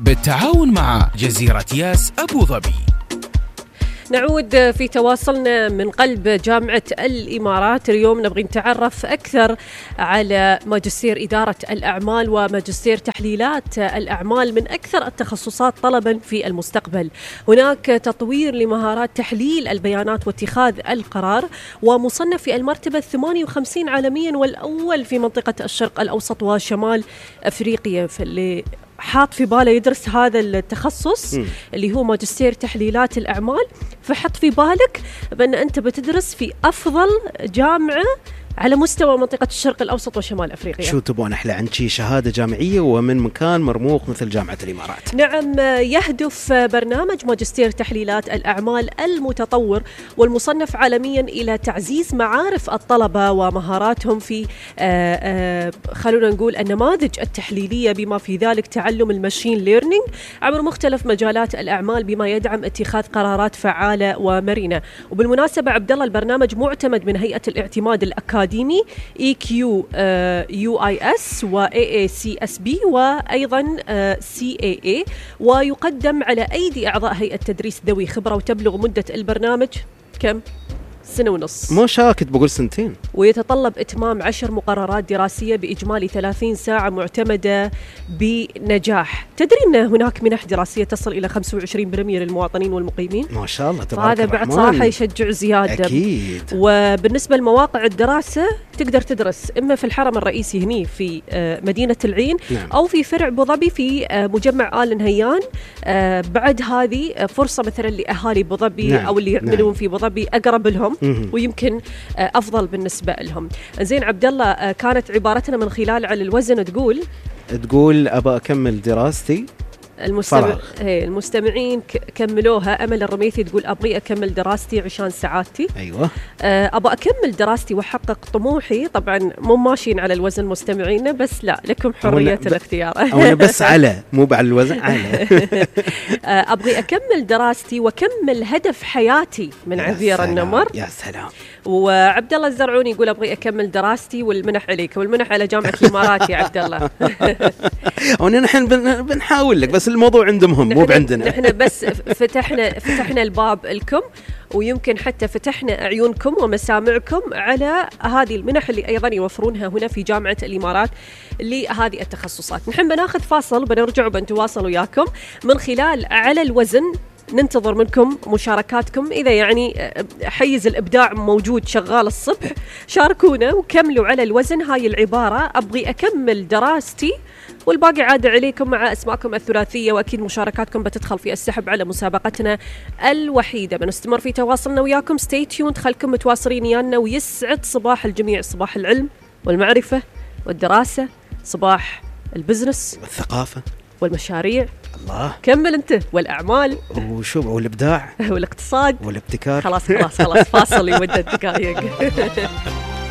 بالتعاون مع جزيرة ياس أبو ظبي. نعود في تواصلنا من قلب جامعة الإمارات. اليوم نبغي نتعرف أكثر على ماجستير إدارة الأعمال وماجستير تحليلات الأعمال، من أكثر التخصصات طلبا في المستقبل. هناك تطوير لمهارات تحليل البيانات واتخاذ القرار، ومصنف في المرتبة 58 عالميا والأول في منطقة الشرق الأوسط وشمال أفريقيا. فاللي حاط في باله يدرس هذا التخصص اللي هو ماجستير تحليلات الأعمال، فحط في بالك بأن أنت بتدرس في أفضل جامعة على مستوى منطقة الشرق الأوسط وشمال أفريقيا. شو تبون أحلى عن شي شهادة جامعية ومن مكان مرموق مثل جامعة الإمارات؟ نعم، يهدف برنامج ماجستير تحليلات الأعمال المتطور والمصنف عالميا إلى تعزيز معارف الطلبة ومهاراتهم في خلونا نقول النماذج التحليلية، بما في ذلك تعلم الماشين ليرنينج عبر مختلف مجالات الأعمال، بما يدعم اتخاذ قرارات فعالة ومرنة. وبالمناسبة عبد الله، البرنامج معتمد من هيئة الاعتماد الأكاديمي EQUIS و AACSB وأيضا CAA، ويقدم على أيدي أعضاء هيئة تدريس ذوي خبرة، وتبلغ مدة البرنامج كم؟ 1.5 سنة. مو شاكت بقول 2 سنين. ويتطلب إتمام 10 مقررات دراسية بإجمالي 30 ساعة معتمدة بنجاح. تدري أن هناك منح دراسية تصل إلى 25% للمواطنين والمقيمين؟ ما شاء الله تبارك هذا بعد صراحة يشجع زيادة. أكيد. وبالنسبة لمواقع الدراسة تقدر تدرس إما في الحرم الرئيسي هني في مدينة العين، نعم. أو في فرع أبو ظبي في مجمع آل نهيان. بعد هذه فرصة مثلا لأهالي أبو ظبي، نعم. أو اللي يعملون نعم. في أبو ظبي أقرب لهم ويمكن أفضل بالنسبة لهم. زين عبد الله، كانت عبارتنا من خلال على الوزن تقول أبى أكمل دراستي. المستمعين كملوها. أمل الرميثي تقول أبغي أكمل دراستي عشان سعادتي. أيوة. أبغى أكمل دراستي وأحقق طموحي. طبعا مو ماشيين على الوزن مستمعينا، بس لا، لكم حرية الاختيار. أنا بس على مو على الوزن على. أبغي أكمل دراستي وأكمل هدف حياتي من عذير النمر. يا سلام. وعبد الله الزرعوني يقول أبغي أكمل دراستي والمنح عليك، والمنح على جامعة الإمارات يا عبد الله. ونحن بنحاول لك، بس الموضوع عندهم هم مو بعندنا. نحن بس فتحنا الباب لكم، ويمكن حتى فتحنا عيونكم ومسامعكم على هذه المنح اللي أيضا يوفرونها هنا في جامعة الإمارات لهذه التخصصات. نحن بناخذ فاصل وبنرجع وبنتواصل وياكم من خلال على الوزن. ننتظر منكم مشاركاتكم، إذا يعني حيز الإبداع موجود شغال الصبح، شاركونا وكملوا على الوزن هاي العبارة: أبغي أكمل دراستي، والباقي عاد عليكم مع أسماءكم الثلاثية، وأكيد مشاركاتكم بتدخل في السحب على مسابقتنا الوحيدة. بنستمر في تواصلنا وياكم. stay tuned، خلكم متواصلين يانا، ويسعد صباح الجميع، صباح العلم والمعرفة والدراسة، صباح البزنس والثقافة والمشاريع. الله، كمل أنت، والأعمال والإبداع والاقتصاد والابتكار. خلاص فاصل يودد دقائق.